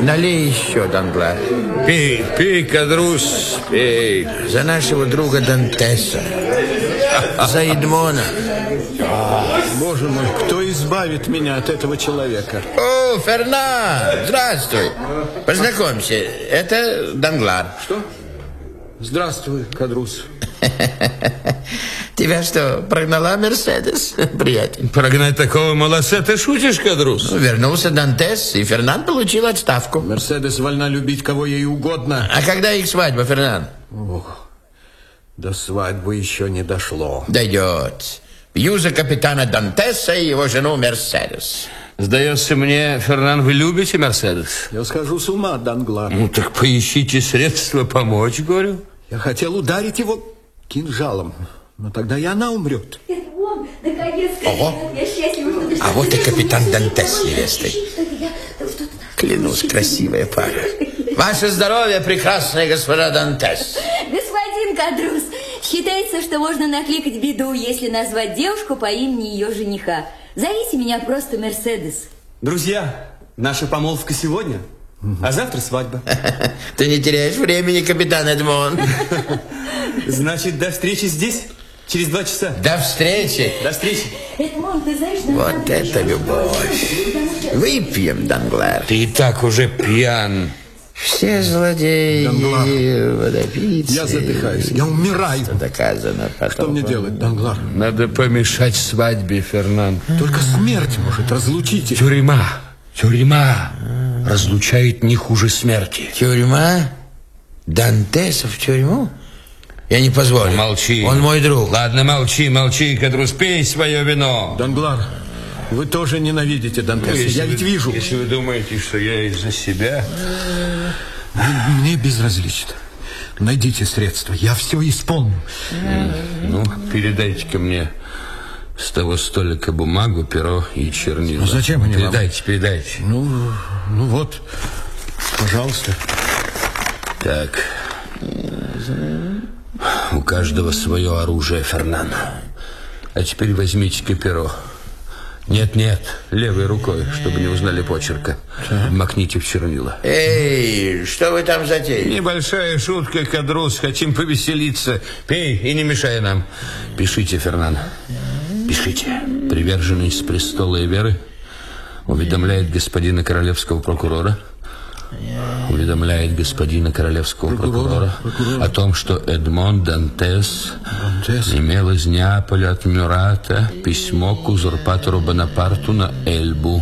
Налей еще, Данглар. Пей, пей, Кадрус, пей. За нашего друга Дантеса. За Эдмона. Боже мой, кто избавит меня от этого человека? О, Фернан, здравствуй. Познакомься, это Данглар. Что? Здравствуй, Кадрус. Тебя что, прогнала Мерседес, приятель? Прогнать такого молодца, ты шутишь, Кадрус? Вернулся Дантес, и Фернан получил отставку. Мерседес вольна любить кого ей угодно. А когда их свадьба, Фернан? Ох, до свадьбы еще не дошло. Дойдет. Бью за капитана Дантеса и его жену Мерседес. Сдается мне, Фернан, вы любите Мерседес? Я схожу с ума, Данглар. Ну так поищите средства помочь, говорю. Я хотел ударить его кинжалом, но тогда и она умрет. Это он, наконец-то. Ого. Я счастлива, что ты... А вот и капитан Дантес с невестой. Клянусь, красивая пара. Ваше здоровье, прекрасная госпожа Дантес. Господин Кадрус, считается, что можно накликать беду, если назвать девушку по имени ее жениха. Зовите меня просто Мерседес. Друзья, наша помолвка сегодня, а завтра свадьба. Ты не теряешь времени, капитан Эдмон. Значит, до встречи здесь через 2 часа. До встречи. До встречи. Эдмон, ты знаешь... Вот это любовь. Выпьем, Данглар. Ты и так уже пьян. Все злодеи, Данглар, водопийцы. я задыхаюсь, я умираю. Доказано потом. Что мне делать, Данглар? Надо помешать свадьбе, Фернан. Только смерть может разлучить их. Тюрьма разлучает не хуже смерти. Тюрьма? Дантеса в тюрьму? Я не позволю. Молчи. Он мой друг. Ладно, молчи, Кадрус, пей свое вино. Данглар, вы тоже ненавидите Дантеса. Я ведь вижу. Если вы думаете, что я из-за себя... Мне безразлично. Найдите средства, я все исполню. Ну, передайте-ка мне с того столика бумагу, перо и чернила. Ну, зачем они вам? Передайте. Ну вот, пожалуйста. Так. У каждого свое оружие, Фернан. А теперь возьмите-ка перо. Нет, левой рукой, чтобы не узнали почерка. Макните в чернила. Эй, что вы там затеяли? Небольшая шутка, Кадрус. Хотим повеселиться. Пей и не мешай нам. Пишите, Фернан. Пишите. Приверженность престола и веры уведомляет господина королевского прокурора. Уведомляет господина королевского прокурора о том, что Эдмон Дантес имел из Неаполя от Мюрата письмо к узурпатору Бонапарту на Эльбу.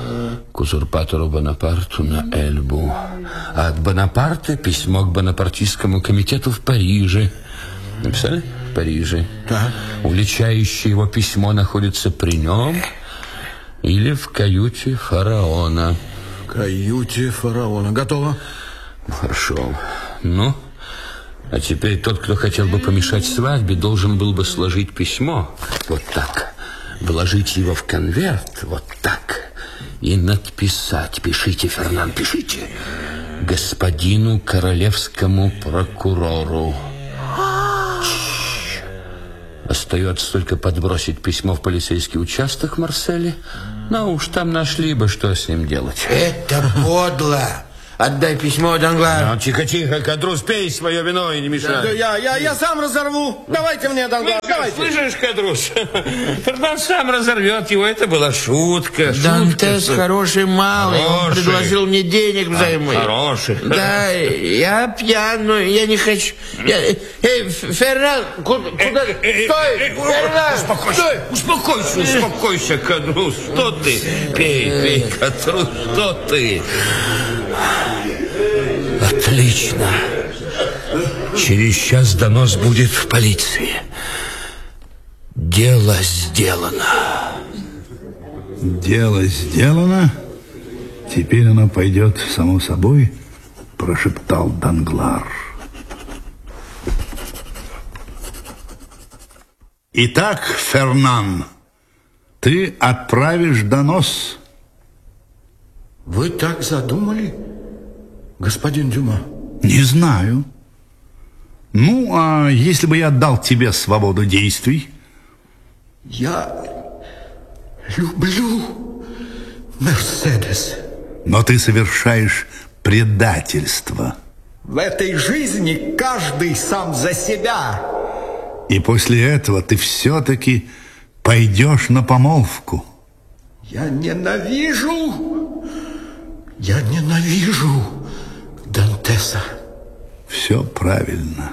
А от Бонапарта письмо к Бонапартийскому комитету в Париже. Написали? В Париже. Да. Уличающее его письмо находится при нем или в каюте фараона. В каюте фараона. Готово? Хорошо. Ну, а теперь тот, кто хотел бы помешать свадьбе, должен был бы сложить письмо вот так, вложить его в конверт вот так и надписать. Пишите, Фернан, пишите. Господину королевскому прокурору. Остается только подбросить письмо в полицейский участок в Марселе. Ну уж там нашли бы, что с ним делать. Это подло. Отдай письмо, Данглар. Ну, тихо, Кадрус, пей свое вино и не мешай. Да я сам разорву. Давайте мне, Данглар, давайте. Слышишь, Кадрус? Фернан сам разорвет его. Это была шутка. Дантес хороший малый. Он предложил мне денег взаймы. Хороший. Да, я пьян, но я не хочу. Эй, Фернан, куда? Стой, Фернан, Успокойся, Кадрус. Что ты? Пей, Кадрус, что ты? Отлично. Через час донос будет в полиции. Дело сделано. Дело сделано. Теперь оно пойдет само собой, прошептал Данглар. Итак, Фернан, ты отправишь донос. Вы так задумали, господин Дюма? Не знаю. Ну, а если бы я дал тебе свободу действий? Я люблю Мерседес. Но ты совершаешь предательство. В этой жизни каждый сам за себя. И после этого ты все-таки пойдешь на помолвку. Я ненавижу Дантеса. Все правильно.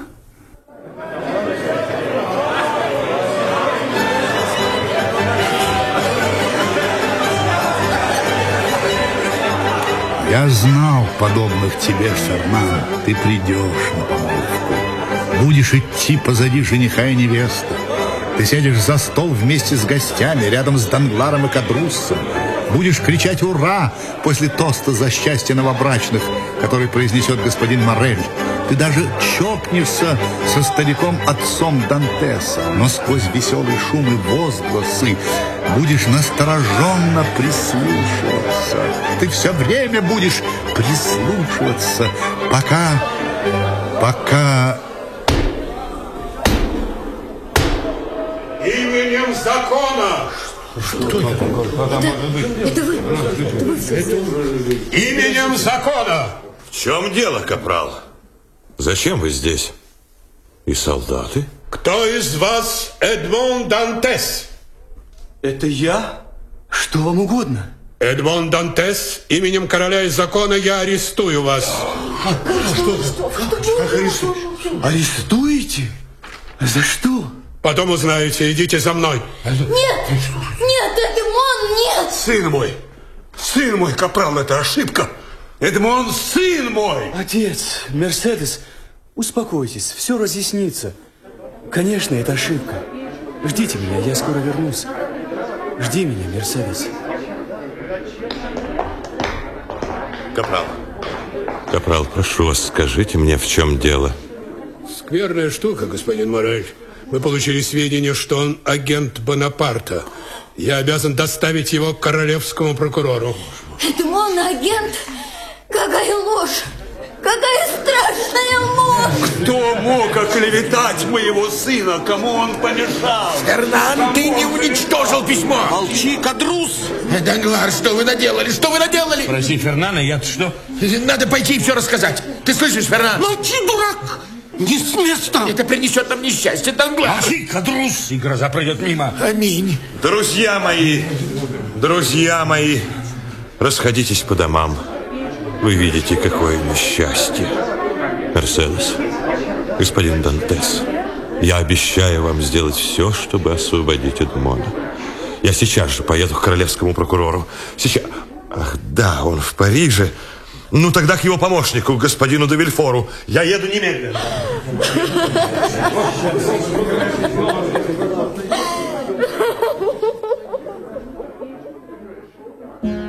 Я знал подобных тебе, Фернан. Ты придешь на помолвку. Будешь идти позади жениха и невесты. Ты сядешь за стол вместе с гостями, рядом с Дангларом и Кадруссом. Будешь кричать «Ура!» после тоста за счастье новобрачных, который произнесет господин Моррель. Ты даже чокнешься со стариком-отцом Дантеса. Но сквозь веселый шум и возгласы будешь настороженно прислушиваться. Ты все время будешь прислушиваться, пока... Именем закона! Это вы? Именем закона! В чем дело, капрал? Зачем вы здесь? И солдаты? Кто из вас Эдмон Дантес? Это я? Что вам угодно? Эдмон Дантес, именем короля и закона я арестую вас. Арестуете? За что? Потом узнаете, идите за мной. Нет, Эдмон, нет! Сын мой, капрал, это ошибка. Эдмон, сын мой! Отец, Мерседес, успокойтесь, все разъяснится. Конечно, это ошибка. Ждите меня, я скоро вернусь. Жди меня, Мерседес. Капрал, прошу вас, скажите мне, в чем дело. Скверная штука, господин Моррель. Мы получили сведения, что он агент Бонапарта. Я обязан доставить его к королевскому прокурору. Эдмон, агент? Какая ложь! Какая страшная ложь! Кто мог оклеветать моего сына? Кому он помешал? Фернан, ты не уничтожил письмо. Молчи, Кадрус! Данглар, что вы наделали? Что вы наделали? Спроси Фернана, я-то что? Надо пойти и все рассказать. Ты слышишь, Фернан? Молчи, дурак! Не с места! Это принесет нам несчастье, Данглар. Молчи, Кадрус, и гроза пройдет мимо. Аминь. Друзья мои, расходитесь по домам. Вы видите, какое несчастье. Мерседес, господин Дантес, я обещаю вам сделать все, чтобы освободить Эдмона. Я сейчас же поеду к королевскому прокурору. Сейчас... Ах, да, он в Париже. Ну, тогда к его помощнику, господину де Вильфору. Я еду немедленно.